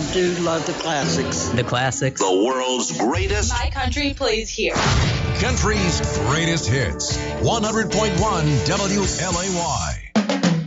do love the classics. The classics. The world's greatest. My country plays here. Country's greatest hits. 100.1 WLAY.